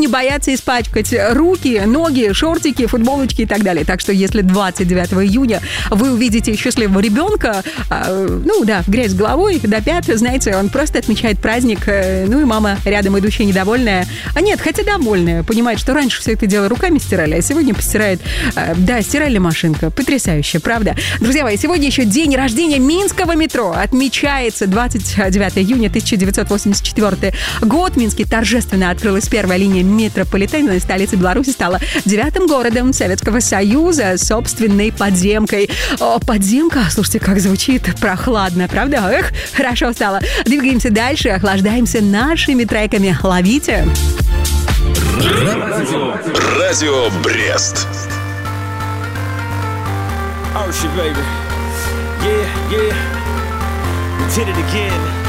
не боятся испачкать руки, ноги, шортики, футболочки и так далее. Так что если 29 июня вы увидите счастливого ребенка, грязь головой до пят, знаете, он просто отмечает праздник, и мама рядом идущая недовольная. Хотя довольная, понимает, что раньше все это дело руками стирали, а сегодня постирает, стиральная машинка. Потрясающе, правда? Друзья мои, сегодня еще день рождения Минского метро. Отмечается 29 июня 1984 год. В Минске торжественно открылась первая линия метрополитена. Столица Беларуси стала 9-м городом Советского Союза с собственной подземкой. Подземка, слушайте, как звучит прохладно, правда? Хорошо стало. Двигаемся дальше, охлаждаемся нашими треками. Ловите! Радио Брест. Oh shit, baby. Yeah, we did it again.